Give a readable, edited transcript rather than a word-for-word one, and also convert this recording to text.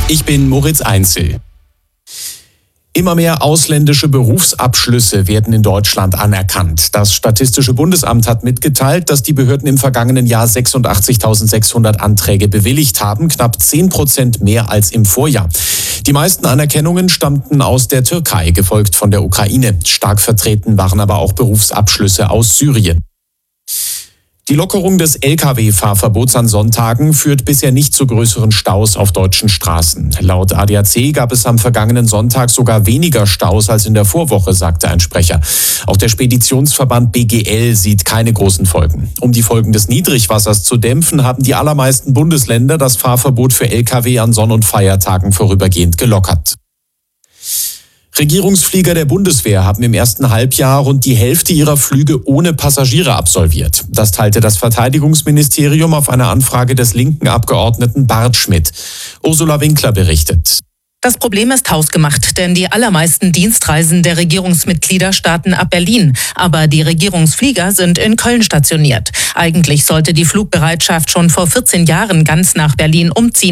Ich bin Moritz Einzel. Immer mehr ausländische Berufsabschlüsse werden in Deutschland anerkannt. Das Statistische Bundesamt hat mitgeteilt, dass die Behörden im vergangenen Jahr 86.600 Anträge bewilligt haben, knapp 10% mehr als im Vorjahr. Die meisten Anerkennungen stammten aus der Türkei, gefolgt von der Ukraine. Stark vertreten waren aber auch Berufsabschlüsse aus Syrien. Die Lockerung des Lkw-Fahrverbots an Sonntagen führt bisher nicht zu größeren Staus auf deutschen Straßen. Laut ADAC gab es am vergangenen Sonntag sogar weniger Staus als in der Vorwoche, sagte ein Sprecher. Auch der Speditionsverband BGL sieht keine großen Folgen. Um die Folgen des Niedrigwassers zu dämpfen, haben die allermeisten Bundesländer das Fahrverbot für Lkw an Sonn- und Feiertagen vorübergehend gelockert. Regierungsflieger der Bundeswehr haben im ersten Halbjahr rund die Hälfte ihrer Flüge ohne Passagiere absolviert. Das teilte das Verteidigungsministerium auf eine Anfrage des linken Abgeordneten Bart Schmidt. Ursula Winkler berichtet. Das Problem ist hausgemacht, denn die allermeisten Dienstreisen der Regierungsmitglieder starten ab Berlin. Aber die Regierungsflieger sind in Köln stationiert. Eigentlich sollte die Flugbereitschaft schon vor 14 Jahren ganz nach Berlin umziehen.